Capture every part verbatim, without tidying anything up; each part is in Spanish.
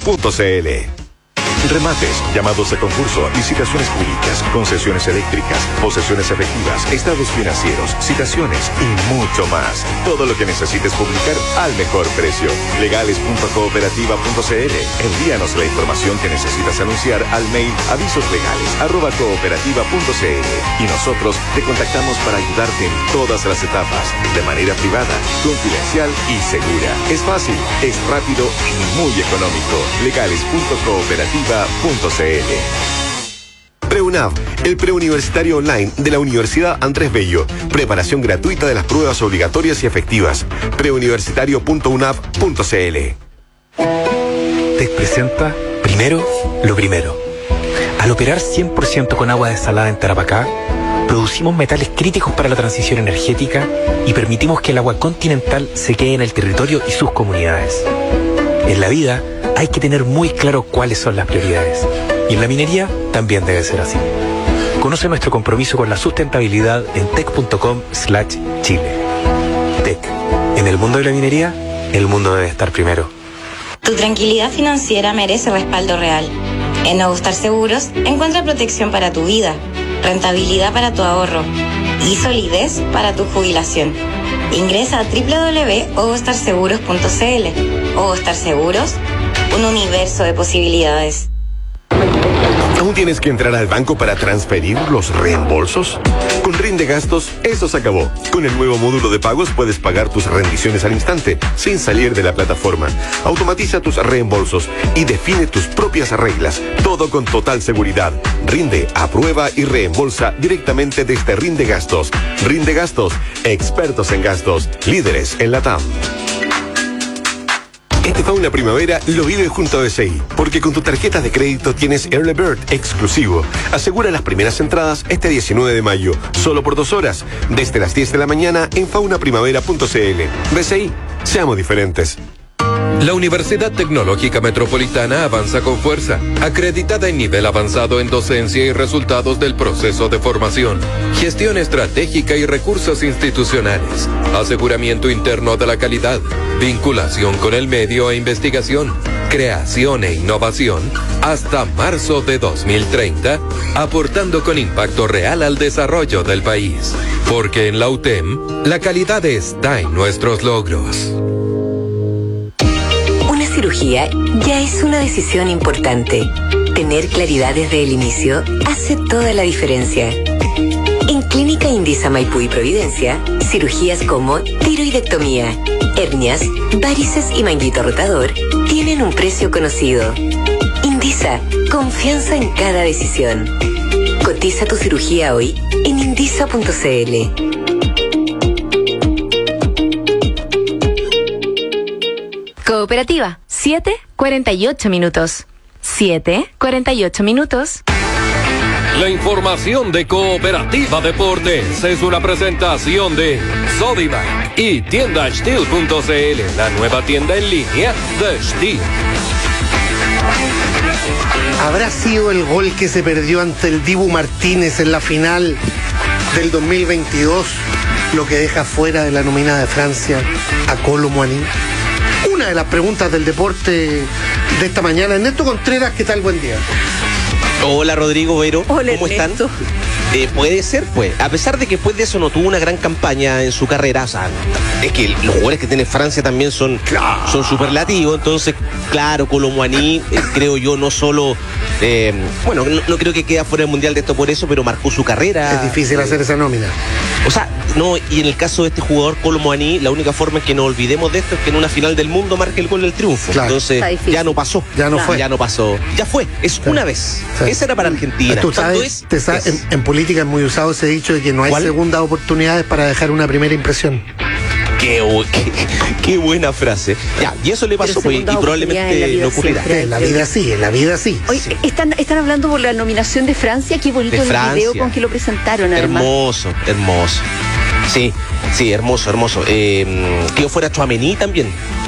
punto c l. Remates, llamados a concurso, licitaciones públicas, concesiones eléctricas, posesiones efectivas, estados financieros, citaciones y mucho más. Todo lo que necesites publicar al mejor precio. legales punto cooperativa punto c l. Envíanos la información que necesitas anunciar al mail avisoslegales arroba cooperativa punto c l y nosotros te contactamos para ayudarte en todas las etapas, de manera privada, confidencial y segura. Es fácil, es rápido y muy económico. legales punto cooperativa punto c l. PreUNAV, el preuniversitario online de la Universidad Andrés Bello. Preparación gratuita de las pruebas obligatorias y efectivas. preuniversitario punto u n a v punto c l. T E C presenta Primero lo Primero. Al operar cien por ciento con agua desalada en Tarapacá, producimos metales críticos para la transición energética y permitimos que el agua continental se quede en el territorio y sus comunidades. En la vida hay que tener muy claro cuáles son las prioridades. Y en la minería también debe ser así. Conoce nuestro compromiso con la sustentabilidad en tec punto com slash chile. T E C. En el mundo de la minería, el mundo debe estar primero. Tu tranquilidad financiera merece respaldo real. En Ogostar Seguros encuentra protección para tu vida, rentabilidad para tu ahorro y solidez para tu jubilación. Ingresa a doble u doble u doble u punto ogostar seguros punto c l. Ogostar Seguros, un universo de posibilidades. ¿Aún tienes que entrar al banco para transferir los reembolsos? Con Rinde Gastos, eso se acabó. Con el nuevo módulo de pagos puedes pagar tus rendiciones al instante, sin salir de la plataforma. Automatiza tus reembolsos y define tus propias reglas. Todo con total seguridad. Rinde, aprueba y reembolsa directamente desde Rinde Gastos. Rinde Gastos, expertos en gastos, líderes en la T A M. Este Fauna Primavera lo vive junto a B C I, porque con tu tarjeta de crédito tienes Early Bird exclusivo. Asegura las primeras entradas este diecinueve de mayo, solo por dos horas, desde las diez de la mañana en fauna primavera punto c l. B C I, seamos diferentes. La Universidad Tecnológica Metropolitana avanza con fuerza, acreditada en nivel avanzado en docencia y resultados del proceso de formación, gestión estratégica y recursos institucionales, aseguramiento interno de la calidad, vinculación con el medio e investigación, creación e innovación, hasta marzo de dos mil treinta, aportando con impacto real al desarrollo del país. Porque en la U T E M, la calidad está en nuestros logros. Cirugía ya es una decisión importante. Tener claridad desde el inicio hace toda la diferencia. En Clínica Indisa Maipú y Providencia, cirugías como tiroidectomía, hernias, varices y manguito rotador tienen un precio conocido. Indisa, confianza en cada decisión. Cotiza tu cirugía hoy en indisa punto c l. Cooperativa, siete cuarenta y ocho minutos. siete cuarenta y ocho minutos. La información de Cooperativa Deportes es una presentación de Sodimac y tienda Steel punto c l, la nueva tienda en línea de Steel. ¿Habrá sido el gol que se perdió ante el Dibu Martínez en la final del dos mil veintidós lo que deja fuera de la nómina de Francia a Kolo Muani? Una de las preguntas del deporte de esta mañana. Ernesto Contreras, ¿qué tal? Buen día. Hola Rodrigo, Vero. Hola, ¿Cómo Ernesto. están? Eh, puede ser, pues. A pesar de que después de eso no tuvo una gran campaña en su carrera, o sea, es que los jugadores que tiene Francia también son, claro, son superlativos. Entonces, claro, Kolo Muani, eh, creo yo, no solo. Eh, bueno, no, no creo que quede fuera del mundial de esto por eso, pero marcó su carrera. Es difícil eh, hacer esa nómina. O sea, no, y en el caso de este jugador, Kolo Muani, la única forma en que nos olvidemos de esto es que en una final del mundo marque el gol del triunfo. Claro. Entonces, ya no pasó. Ya no claro. fue. Ya no pasó. Ya fue. Es claro. una vez. Sí. Esa era para Argentina. Tú sabes, es, te sabes, es. En, en política es muy usado ese dicho de que no hay ¿Cuál? segundas oportunidades para dejar una primera impresión. Qué, qué, qué buena frase. Ya, y eso le pasó, pues, y probablemente no ocurrirá. En la vida sí, en la vida sí. Oye, sí. están, están hablando por la nominación de Francia. Qué bonito De el Francia. video con que lo presentaron, además. Hermoso, hermoso. Sí, sí, hermoso, hermoso. Eh, quedó fuera Tchouaméni también.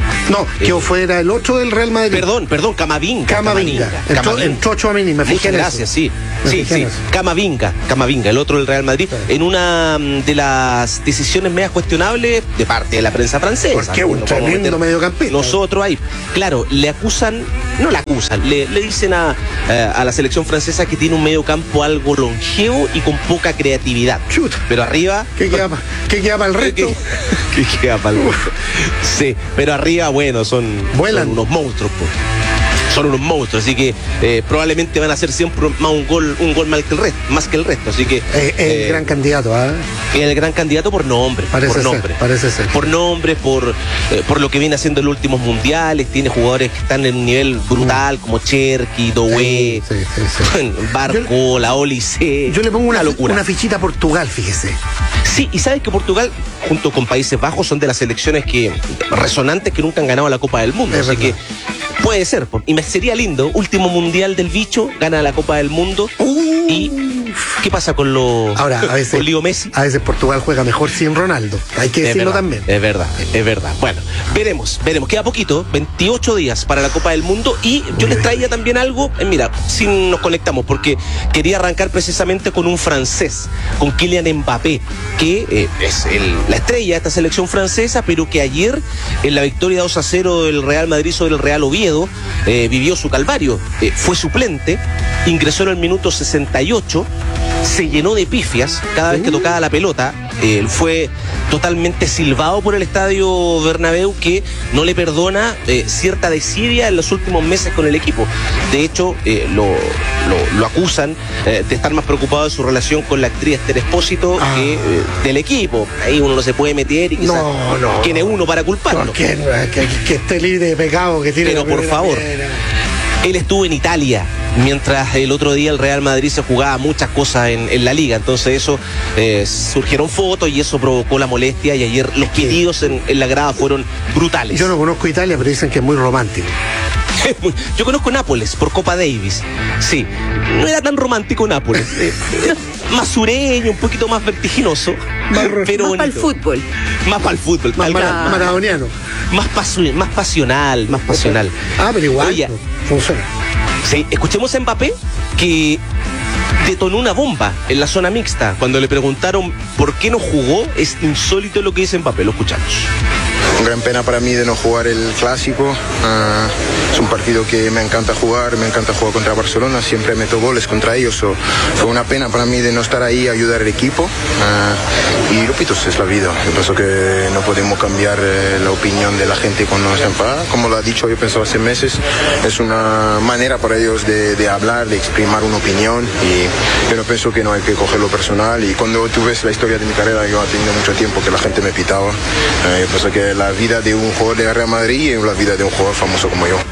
No, quedó eh, fuera el otro del Real Madrid. Perdón, perdón, Camavinga. Camavinga. Entró, Camavinga. entró Tchouaméni, me fijé. Muchas gracias, sí. Me sí, sí. Camavinga, Camavinga, el otro del Real Madrid, sí. En una de las decisiones medias cuestionables de parte de la prensa francesa. ¿Por qué? Un no tremendo mediocampista. Nosotros ahí, claro, le acusan, no la acusan, le, le dicen a, a, a la selección francesa que tiene un mediocampo algo longevo y con poca creatividad. Chuta. Pero arriba... ¿Qué queda, ¿qué queda para el resto? ¿Qué, qué queda para el resto? Sí, pero arriba, bueno, son, son unos monstruos, pues. Son unos monstruos, así que eh, probablemente van a hacer siempre más un gol, un gol más que el resto, más que el resto, así que es eh, el gran candidato, ¿ah? ¿eh? El gran candidato por nombre, parece por ser, nombre, parece ser. por nombre, por eh, por lo que viene haciendo en los últimos mundiales, tiene jugadores que están en un nivel brutal, mm. como Cherki, Doué, sí, sí, sí, sí. Barco, yo, la Olise. Yo le pongo una, una locura, una fichita a Portugal, fíjese. Sí, y sabes que Portugal, junto con Países Bajos, son de las selecciones que resonantes que nunca han ganado la Copa del Mundo, es así verdad. que puede ser, y me sería lindo, último mundial del bicho, gana la Copa del Mundo, uh. y ¿qué pasa con los Ahora, a veces, con Leo Messi? A veces Portugal juega mejor sin Ronaldo, hay que decirlo es verdad, también. Es verdad, es verdad. Bueno, veremos, veremos, queda poquito, veintiocho días para la Copa del Mundo, y yo les traía también algo, eh, mira, si nos conectamos, porque quería arrancar precisamente con un francés, con Kylian Mbappé, que eh, es el, la estrella de esta selección francesa, pero que ayer, en la victoria dos a cero del Real Madrid sobre el Real Oviedo, Eh, vivió su calvario, eh, fue suplente, ingresó en el minuto sesenta y ocho, se llenó de pifias cada vez que tocaba la pelota, eh, fue totalmente silbado por el estadio Bernabéu, que no le perdona eh, cierta desidia en los últimos meses con el equipo. De hecho, eh, lo, lo, lo acusan eh, de estar más preocupado de su relación con la actriz Esther Expósito ah. que eh, del equipo. Ahí uno no se puede meter y quizás no, no, quién es uno para culparlo. No, que, que, que esté libre de pecado, que tiene. Pero por favor, pena. Él estuvo en Italia, mientras el otro día el Real Madrid se jugaba muchas cosas en, en la liga, entonces eso eh, surgieron fotos y eso provocó la molestia, y ayer los pedidos en, en la grada fueron brutales. Yo no conozco Italia, pero dicen que es muy romántico. Yo conozco Nápoles por Copa Davis, sí, no era tan romántico Nápoles, era más sureño, un poquito más vertiginoso, más, pero más para el fútbol, más para el fútbol, más mara, maradoniano, más, pasu, más pasional, más pasional. Ah, pero igual Oye, funciona. Sí, escuchemos a Mbappé, que detonó una bomba en la zona mixta cuando le preguntaron por qué no jugó. Es insólito lo que dice Mbappé, lo escuchamos. Gran pena para mí de no jugar el clásico. Uh, es un partido que me encanta jugar, me encanta jugar contra Barcelona, siempre meto goles contra ellos. So, fue una pena para mí de no estar ahí a ayudar al equipo. Uh, y repito, es la vida. Yo pienso que no podemos cambiar eh, la opinión de la gente cuando nos enfada. Como lo ha dicho, yo pensaba hace meses, es una manera para ellos de, de hablar, de exprimir una opinión. Y yo no pienso que no hay que cogerlo personal. Y cuando tú ves la historia de mi carrera, yo he tenido mucho tiempo que la gente me pitaba. Uh, yo pienso que la vida de un jugador de Real Madrid y la vida de un jugador famoso como yo.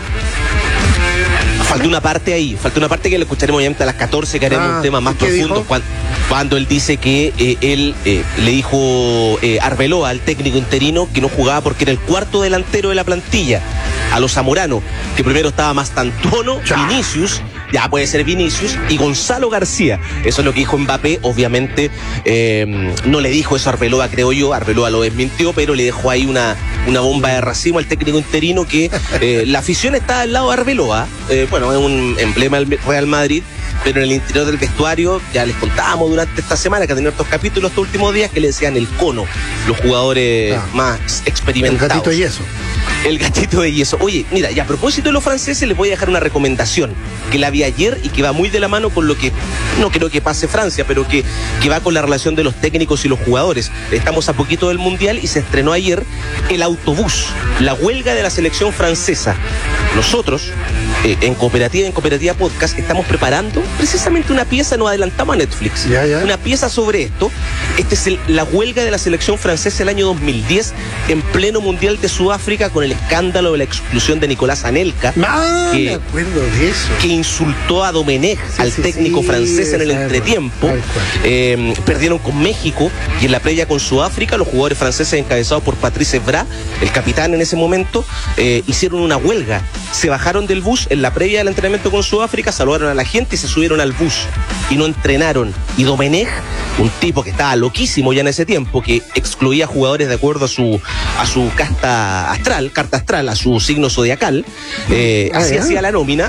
Falta una parte ahí, falta una parte que le escucharemos obviamente a las catorce, que haremos ah, un tema más profundo cuando, cuando él dice que eh, él eh, le dijo eh, Arbeloa, al técnico interino, que no jugaba porque era el cuarto delantero de la plantilla, a los Zamorano, que primero estaba Mastantuono, Vinicius, ya puede ser Vinicius, y Gonzalo García. Eso es lo que dijo Mbappé. Obviamente eh, no le dijo eso a Arbeloa, creo yo. Arbeloa lo desmintió, pero le dejó ahí una, una bomba de racimo al técnico interino, que eh, la afición está al lado de Arbeloa. Eh, bueno, es un emblema del Real Madrid, pero en el interior del vestuario, ya les contábamos durante esta semana, que ha tenido estos capítulos estos últimos días, que le decían el cono, los jugadores ah, más experimentados. El gatito de yeso. El gatito de yeso. Oye, mira, y a propósito de los franceses, les voy a dejar una recomendación que la vi ayer y que va muy de la mano con lo que no creo que pase Francia, pero que, que va con la relación de los técnicos y los jugadores. Estamos a poquito del Mundial y se estrenó ayer el autobús, la huelga de la selección francesa. Nosotros, eh, en Cooperativa, en Cooperativa Podcast, estamos preparando precisamente una pieza, nos adelantamos a Netflix, ya, ya. una pieza sobre esto. Este es el, la huelga de la selección francesa el año dos mil diez, en pleno Mundial de Sudáfrica, con el escándalo de la exclusión de Nicolás Anelka, ah, que, me acuerdo de eso. que insultó a Domenech, sí, al sí, técnico sí, francés en el claro, entretiempo. Eh, perdieron con México, y en la previa con Sudáfrica, los jugadores franceses encabezados por Patrice Evra, el capitán en ese momento, eh, hicieron una huelga. Se bajaron del bus en la previa del entrenamiento con Sudáfrica, saludaron a la gente y se subieron al bus y no entrenaron. Y Domenech, un tipo que estaba loquísimo ya en ese tiempo, que excluía jugadores de acuerdo a su a su casta astral, carta astral, a su signo zodiacal, eh, Ah, así ¿ya? hacía la nómina,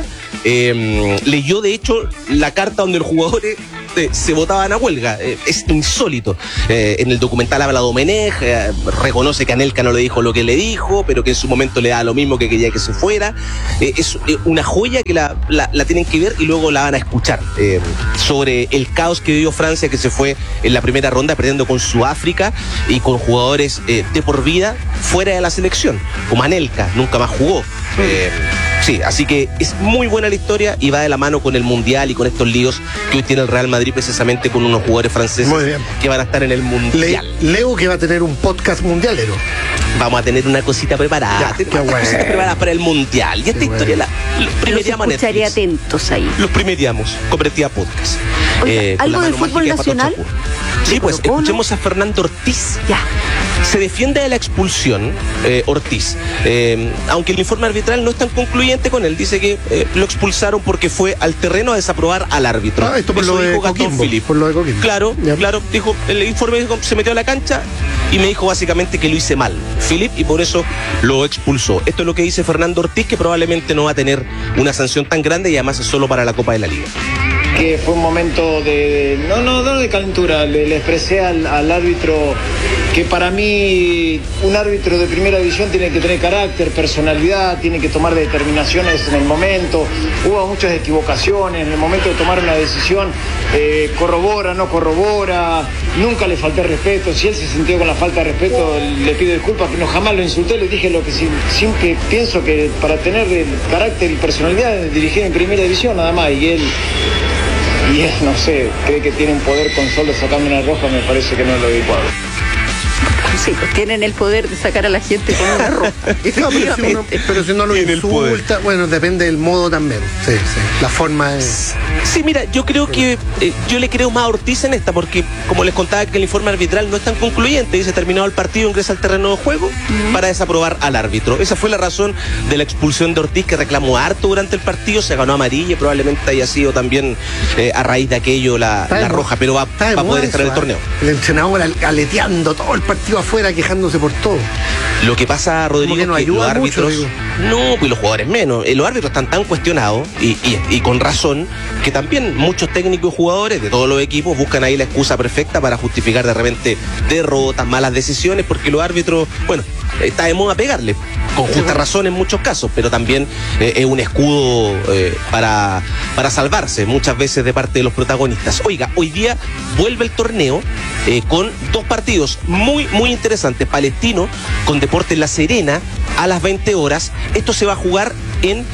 eh, leyó de hecho la carta donde los jugadores eh, se votaban a huelga. Eh, es insólito. Eh, en el documental habla Domenech, eh, reconoce que Anelka no le dijo lo que le dijo, pero que en su momento le da lo mismo, que quería que se fuera. Eh, es eh, una joya que la, la, la tienen que ver y luego la van a escuchar, eh, sobre el caos que vivió Francia, que se fue en la primera ronda perdiendo con Sudáfrica y con jugadores eh, de por vida fuera de la selección, como Anelka, nunca más jugó. Eh, sí, así que es muy buena la historia y va de la mano con el Mundial y con estos líos que hoy tiene el Real Madrid, precisamente con unos jugadores franceses Muy bien. que van a estar en el Le- Mundial. leo que va a tener un podcast mundialero. Vamos a tener una cosita preparada. Ya, tenemos qué unas bueno. cositas preparadas para el Mundial. Y esta Qué historia bueno. la, los Los primeriamos a escucharé Netflix. atentos ahí. Los primeriamos, Cooperativa Podcast. Oiga, con ¿algo la del mano fútbol mágica de Pato nacional? Chacur. Sí, ¿De pues Colo-Colo? escuchemos a Fernando Ortiz. Ya. Se defiende de la expulsión, eh, Ortiz, eh, aunque el informe arbitral no es tan concluyente con él. Dice que eh, lo expulsaron porque fue al terreno a desaprobar al árbitro. Ah, esto por Eso lo de dijo Gastón Coquimbo, Philippe. por lo de Coquimbo. Claro, Ya. claro, dijo, el informe dijo, se metió a la cancha y me dijo básicamente que lo hice mal, Philippe, y por eso lo expulsó. Esto es lo que dice Fernando Ortiz, que probablemente no va a tener una sanción tan grande y además es solo para la Copa de la Liga. Que fue un momento de, de- no, no, no de calentura, le, le expresé al, al árbitro que para mí un árbitro de primera división tiene que tener carácter, personalidad, tiene que tomar determinaciones en el momento. Hubo muchas equivocaciones en el momento de tomar una decisión, eh, corrobora, no corrobora, nunca le falté respeto. Si él se sintió con la falta de respeto, le pido disculpas, que no jamás lo insulté, le dije lo que sí, siempre pienso que para tener el carácter y personalidad de dirigir en primera división nada más, y él y él, no sé, cree que tiene un poder con solo sacarme una roja, me parece que no es lo adecuado. Sí, pues tienen el poder de sacar a la gente con una ropa. No, pero, si uno, Efectivamente. pero si no lo Tiene el poder. insulta, bueno, depende del modo también. Sí, sí. La forma es. Sí, mira, yo creo que eh, yo le creo más a Ortiz en esta, porque como les contaba que el informe arbitral no es tan concluyente, dice terminado el partido, ingresa al terreno de juego para desaprobar al árbitro. Esa fue la razón de la expulsión de Ortiz, que reclamó harto durante el partido, se ganó amarilla y probablemente haya sido también eh, a raíz de aquello la, Está de la moda. roja, pero va, Está de va a moda poder estar en el eso, torneo. ¿eh? El entrenador al- aleteando todo el partido afuera, quejándose por todo. Lo que pasa, Rodrigo, que no es que ayuda los árbitros, mucho, no, pues los jugadores menos. Eh, los árbitros están tan cuestionados y, y- y con razón, que también muchos técnicos y jugadores de todos los equipos buscan ahí la excusa perfecta para justificar de repente derrotas, malas decisiones, porque los árbitros, bueno, está de moda pegarle, con justa razón en muchos casos, pero también eh, es un escudo eh, para, para salvarse muchas veces de parte de los protagonistas. Oiga, hoy día vuelve el torneo eh, con dos partidos muy, muy interesantes. Palestino con Deportes La Serena a las veinte horas. Esto se va a jugar en,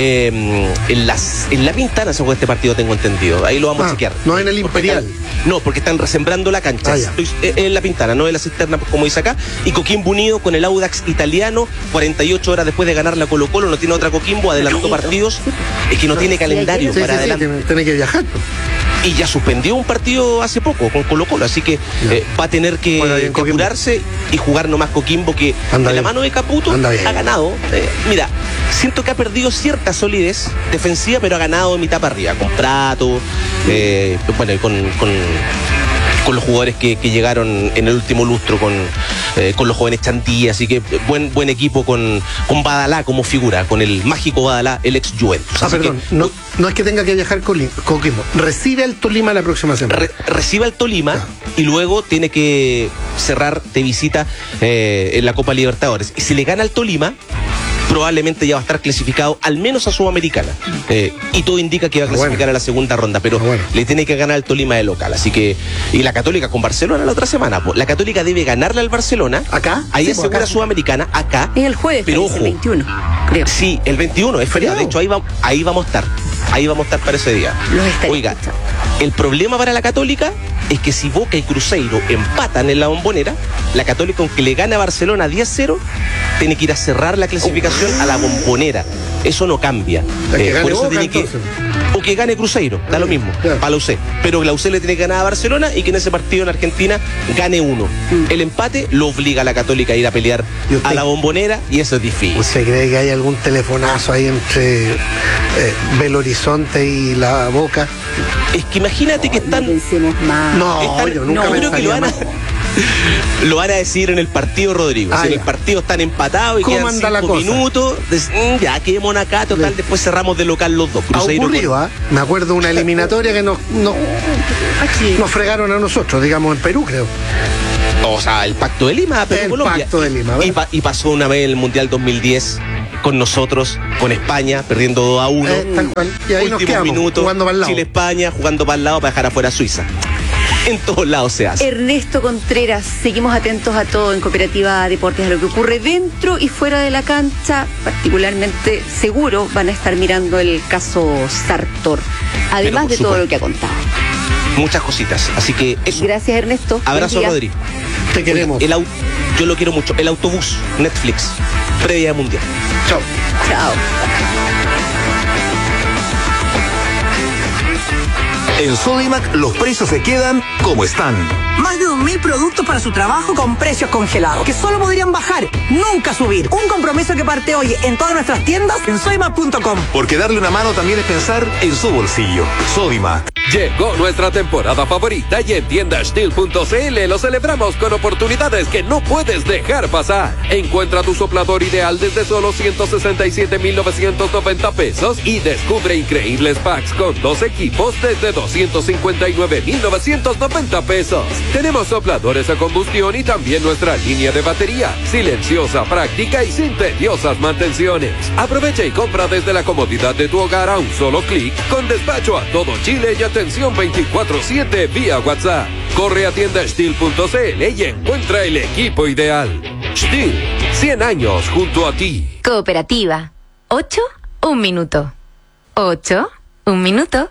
eh, en, las, en La Pintana, según este partido tengo entendido. Ahí lo vamos Ah, a chequear. no en el Porque Imperial. están- no, porque están resembrando la cancha. Ah, ya. Estoy- eh, en La Pintana, no en la cisterna, como dice acá. Y Coquimbo unido con el Audax italiano, cuarenta y ocho horas después de ganar la Colo Colo, no tiene otra Coquimbo, adelantó partidos. Es que no tiene calendario Sí, sí, para sí, adelante. tiene, tiene que viajar. pues. Y ya suspendió un partido hace poco con Colo Colo, así que eh, va a tener que, Bueno, bien, que Coquimbo. apurarse y jugar nomás Coquimbo, que Anda de la bien. mano de Caputo Anda bien. ha ganado. Eh, mira, siento que ha perdido cierta solidez defensiva, pero ha ganado de mitad para arriba, con Prato, eh, bueno, y con, con, con los jugadores que, que llegaron en el último lustro, con, eh, con los jóvenes Chantí, así que buen, buen equipo con, con Badalá como figura, con el mágico Badalá, el ex Juventus. Ah, Así perdón. que, No, no es que tenga que viajar con Coquimbo. Recibe al Tolima la próxima semana. Re- recibe al Tolima y luego tiene que cerrar de visita eh, en la Copa Libertadores. Y si le gana al Tolima, probablemente ya va a estar clasificado al menos a Sudamericana. Eh, y todo indica que va a Ah, clasificar bueno. a la segunda ronda, pero Ah, bueno. le tiene que ganar al Tolima de local. Así que, y la Católica con Barcelona la otra semana. po. La Católica debe ganarle al Barcelona. ¿Acá? Ahí Sí, es po, segura acá. Sudamericana, acá. Es el jueves, Pero parece, ojo. el veintiuno, creo. Sí, el veintiuno es feriado. De Feriado. hecho, ahí, va- ahí vamos a estar. Ahí vamos a estar para ese día. Los estaré Oiga, escuchando. el problema para la Católica es que si Boca y Cruzeiro empatan en la Bombonera, la Católica, aunque le gane a Barcelona diez cero, tiene que ir a cerrar la clasificación a la Bombonera. Eso no cambia. Que Eh, gane por eso Boca, tiene que, entonces. o que gane Cruzeiro, da lo mismo, Claro. para la U C. Pero la U C le tiene que ganar a Barcelona y que en ese partido en Argentina gane uno. Mm. El empate lo obliga a la Católica a ir a pelear ¿Y usted? a la Bombonera y eso es difícil. ¿Usted cree que hay algún telefonazo ahí entre eh, Belo Horizonte y La Boca? Es que imagínate que No están... pensemos más. No, están- yo nunca no, me creo que lo van a... mal. Lo van a decir en el partido, Rodrigo. Ah, si en ya. el partido están empatados y ¿Cómo quedan anda la cinco cosa? minutos, des- mm, ya quedémonos acá, total, Le- después cerramos de local los dos. Ha Cruzeiro ocurrido, con- ¿ah? Me acuerdo de una eliminatoria que nos, nos, nos fregaron a nosotros, digamos en Perú, creo. O sea, el Pacto de Lima, pero El Colombia. Pacto de Lima, y, ¿verdad? pa- y pasó una vez el Mundial dos mil diez con nosotros, con España, perdiendo dos a uno. Eh, tal cual. Y ahí nos Últimos quedamos, minutos, jugando para el lado. Chile-España, jugando para el lado para dejar afuera a Suiza. En todos lados se hace. Ernesto Contreras, seguimos atentos a todo en Cooperativa Deportes, a lo que ocurre dentro y fuera de la cancha. Particularmente, seguro van a estar mirando el caso Sartor, además por de todo supuesto. lo que ha contado. Muchas cositas. Así que eso. Gracias, Ernesto. Abrazo, Buen día. Rodri. Te queremos. El au- Yo lo quiero mucho. El autobús, Netflix, previa de Mundial. Chao. Chao. En Sodimac los precios se quedan como están. Más de dos mil productos para su trabajo con precios congelados, que solo podrían bajar, nunca subir. Un compromiso que parte hoy en todas nuestras tiendas en sodimac punto com. Porque darle una mano también es pensar en su bolsillo. Sodimac. Llegó nuestra temporada favorita y en tienda steel punto c l lo celebramos con oportunidades que no puedes dejar pasar. Encuentra tu soplador ideal desde solo ciento sesenta y siete mil novecientos noventa pesos y descubre increíbles packs con dos equipos desde doscientos cincuenta y nueve mil novecientos noventa pesos. Tenemos sopladores a combustión y también nuestra línea de batería, silenciosa, práctica y sin tediosas mantenciones. Aprovecha y compra desde la comodidad de tu hogar a un solo clic, con despacho a todo Chile y atención veinticuatro siete vía WhatsApp. Corre a tienda steel punto c l y encuentra el equipo ideal. Steel, cien años junto a ti. Cooperativa. ocho, un minuto. ocho, un minuto.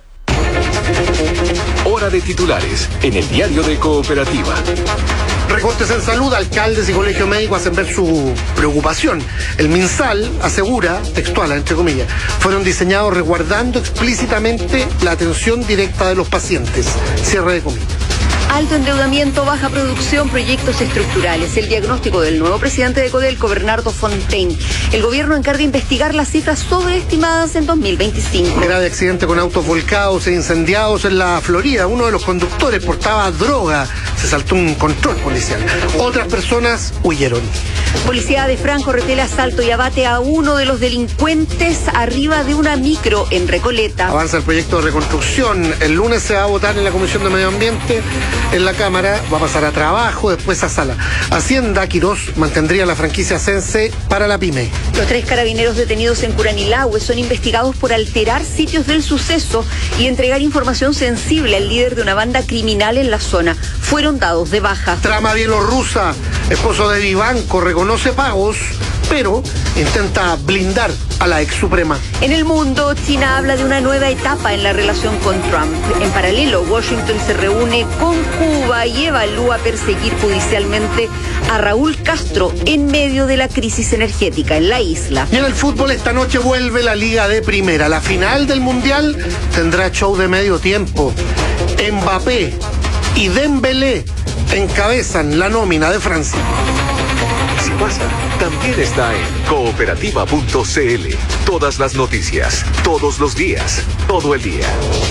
Hora de titulares en el diario de Cooperativa. Recortes en salud, alcaldes y colegios médicos hacen ver su preocupación. El MinSal asegura, textual, entre comillas, fueron diseñados resguardando explícitamente la atención directa de los pacientes. Cierre de comillas. Alto endeudamiento, baja producción, proyectos estructurales. El diagnóstico del nuevo presidente de Codelco, Bernardo Fontaine. El gobierno encarga investigar las cifras sobreestimadas en dos mil veinticinco. Grave accidente con autos volcados e incendiados en la Florida. Uno de los conductores portaba droga. Se saltó un control policial. Otras personas huyeron. Policía de Franco revela asalto y abate a uno de los delincuentes arriba de una micro en Recoleta. Avanza el proyecto de reconstrucción. El lunes se va a votar en la Comisión de Medio Ambiente. En la Cámara va a pasar a trabajo, después a sala. Hacienda, Quirós, mantendría la franquicia Sense para la pyme. Los tres carabineros detenidos en Curanilahue son investigados por alterar sitios del suceso y entregar información sensible al líder de una banda criminal en la zona. Fueron dados de baja. Trama bielorrusa. Esposo de Vivanco reconoce pagos, pero intenta blindar a la ex suprema. En el mundo, China habla de una nueva etapa en la relación con Trump. En paralelo, Washington se reúne con Cuba y evalúa perseguir judicialmente a Raúl Castro en medio de la crisis energética en la isla. Y en el fútbol esta noche vuelve la Liga de Primera. La final del Mundial tendrá show de medio tiempo. Mbappé y Dembélé encabezan la nómina de Francia. Si pasa, también está en cooperativa punto c l. Todas las noticias, todos los días, todo el día.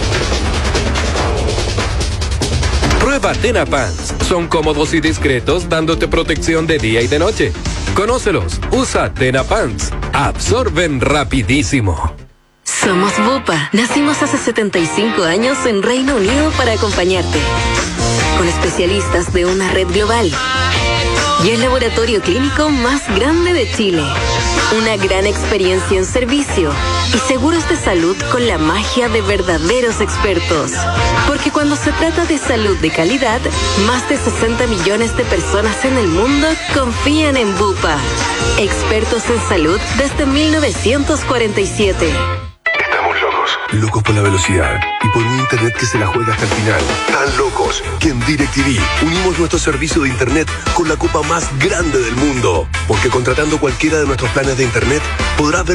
Prueba Tena Pants. Son cómodos y discretos, dándote protección de día y de noche. Conócelos. Usa Tena Pants. Absorben rapidísimo. Somos Bupa. Nacimos hace setenta y cinco años en Reino Unido para acompañarte. Con especialistas de una red global. Y el laboratorio clínico más grande de Chile. Una gran experiencia en servicio. Y seguros de salud con la magia de verdaderos expertos. Porque cuando se trata de salud de calidad, más de sesenta millones de personas en el mundo confían en Bupa. Expertos en salud desde mil novecientos cuarenta y siete. Estamos locos. Locos por la velocidad y por un internet que se la juega hasta el final. Tan locos que en DirecTV unimos nuestro servicio de internet con la copa más grande del mundo. Porque contratando cualquiera de nuestros planes de internet podrás ver